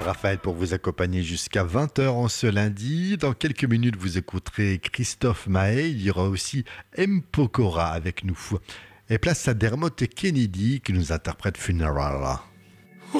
Raphaël pour vous accompagner jusqu'à 20 heures en ce lundi. Dans quelques minutes, vous écouterez Christophe Maé. Il y aura aussi M. Pokora avec nous. Et place à Dermot Kennedy qui nous interprète Funeral.